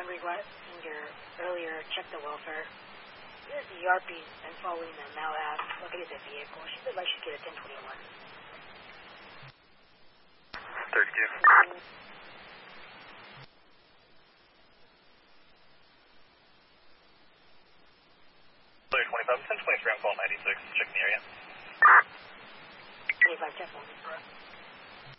on in your earlier check the welfare. This is the ERP and following the Mal app. Located the vehicle. She would like to get a 1021. 32. 25, 1023 on call 96, checking the area. 25, 10 for me, bro.